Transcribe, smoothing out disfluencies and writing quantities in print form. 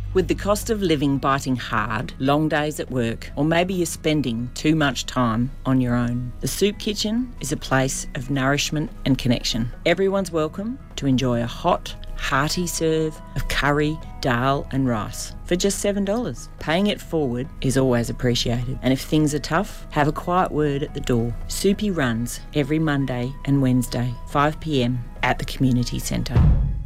With the cost of living biting hard, long days at work, or maybe you're spending too much time on your own, the Soup Kitchen is a place of nourishment and connection. Everyone's welcome to enjoy a hot, hearty serve of curry, dal and rice for just $7. Paying it forward is always appreciated. And if things are tough, have a quiet word at the door. Soupy runs every Monday and Wednesday, 5 p.m at the community centre.